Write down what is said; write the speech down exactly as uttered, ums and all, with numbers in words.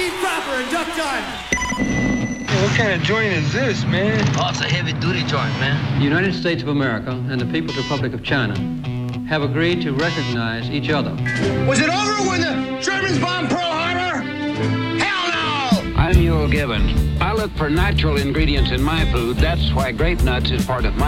Speed proper and duck time. Hey, what kind of joint is this, man? Oh, it's a heavy-duty joint, man. The United States of America and the People's Republic of China have agreed to recognize each other. Was it over when the Germans bombed Pearl Harbor? Hell no! I'm Yul Gibbons. I look for natural ingredients in my food. That's why grape nuts is part of my